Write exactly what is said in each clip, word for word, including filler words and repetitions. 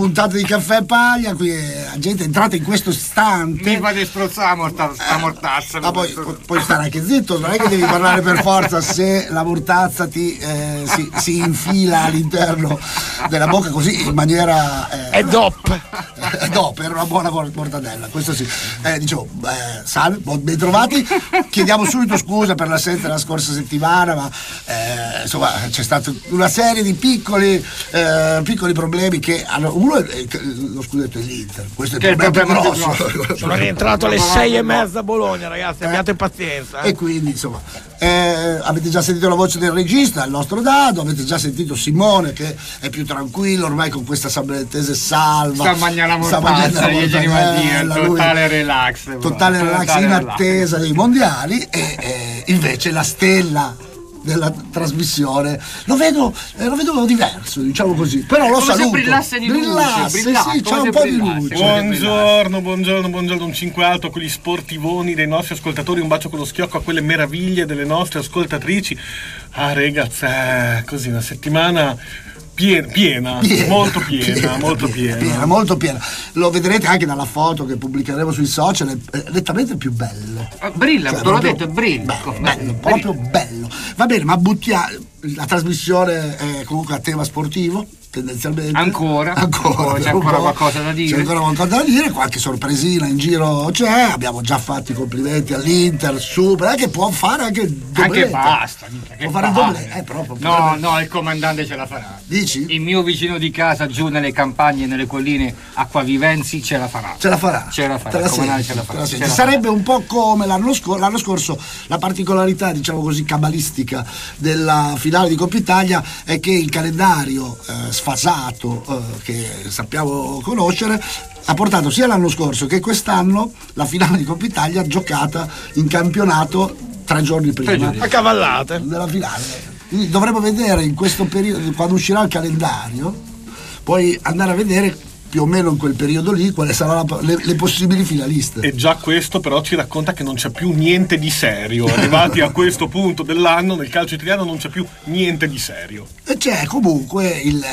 Puntata di Caffè Paglia, qui la gente è entrata in questo istante. Mi fate spruzzare la mortazza, mortazza. Ma poi puoi stare anche zitto, non è che devi parlare per forza se la mortazza ti eh, si, si infila all'interno della bocca così in maniera eh, è dop è dop, era una buona mortadella, questo sì. Eh, dicevo, eh, salve, ben trovati, chiediamo subito scusa per l'assenza della scorsa settimana, ma eh, insomma c'è stata una serie di piccoli eh, piccoli problemi che hanno, uno è, lo scudetto è l'Inter, questo è il problema più grosso. Sono rientrato alle sei e mezza a Bologna, ragazzi, abbiate pazienza. Eh. E quindi insomma eh, avete già sentito la voce del regista, il nostro Dado, avete già sentito Simone che è più tranquillo ormai con questa sablettese salva, sta mangiando la mortazza, totale relax, totale relax, totale in attesa relax dei mondiali e eh, invece la stella della trasmissione lo vedo eh, lo vedo diverso, diciamo così, però lo come saluto, se brillasse di brillasse, luce, brillasse, sì, c'è un po' di luce. Buongiorno, buongiorno, buongiorno, un cinque alto a quegli sportivoni dei nostri ascoltatori, un bacio con lo schiocco a quelle meraviglie delle nostre ascoltatrici. Ah ragazzi, eh, così una settimana Piena, piena, piena, molto piena, piena, molto piena. piena, molto piena. Lo vedrete anche dalla foto che pubblicheremo sui social, è nettamente più bello. Brilla, cioè, te l'ho detto, brilla. Bello, bello, proprio bello. Va bene, ma buttiamo la trasmissione è comunque a tema sportivo. Tendenzialmente ancora, ancora c'è ancora qualcosa da dire, c'è ancora qualcosa da dire, qualche sorpresina in giro c'è, abbiamo già fatto i complimenti all'Inter, super, eh, che può fare anche il doblete. Anche basta, può fare il doblete, eh, proprio, no, potrebbe... no, il comandante ce la farà. Dici? Il mio vicino di casa giù nelle campagne, nelle colline acquavivensi ce la farà. Ce la farà. Ce la farà. Te la il comandante senti, ce la farà. ce la ce la Sarebbe farà. un po' come l'anno, scor- l'anno scorso, la particolarità, diciamo così, cabalistica della finale di Coppa Italia è che il calendario eh, sfasato che sappiamo conoscere ha portato sia l'anno scorso che quest'anno la finale di Coppa Italia giocata in campionato tre giorni prima a cavallate della finale. Quindi dovremo vedere in questo periodo, quando uscirà il calendario, poi andare a vedere più o meno in quel periodo lì quale saranno le, le possibili finaliste. E già questo però ci racconta che non c'è più niente di serio. Arrivati a questo punto dell'anno nel calcio italiano non c'è più niente di serio. E c'è comunque il,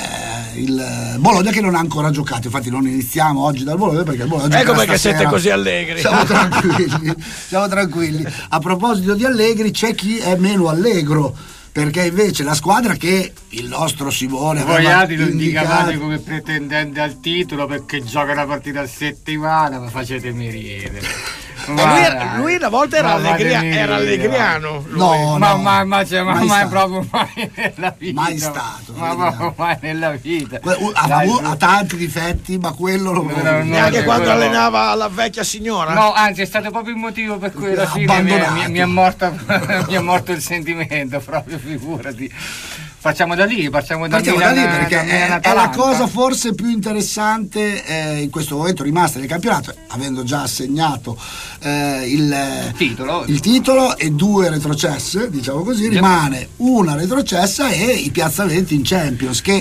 il Bologna che non ha ancora giocato, infatti non iniziamo oggi dal Bologna perché il Bologna ecco perché stasera. siete così allegri. Siamo tranquilli, siamo tranquilli. A proposito di allegri, c'è chi è meno allegro, perché invece la squadra che il nostro Simone voi altri lo indicato... indicavate come pretendente al titolo perché gioca una partita a settimana, ma facetemi ridere. Ma lui, lui una volta era, allegria, era allegriano. Lui. No, ma, no, ma, ma, cioè, ma mai proprio mai nella vita. Mai stato. Ma proprio mai nella vita. Que- ha, Dai, ha tanti difetti, ma quello lo neanche quando quello... allenava la vecchia signora. No, anzi è stato proprio il motivo per cui alla fine mi è, mi, mi, è morta, mi è morto il sentimento, proprio figurati. Facciamo da lì, partiamo da Partiamo Milan, da lì perché da è, è la cosa forse più interessante eh, in questo momento rimasta nel campionato, avendo già assegnato eh, il, titolo. il titolo e due retrocesse, diciamo così, rimane una retrocessa e i piazzamenti in Champions che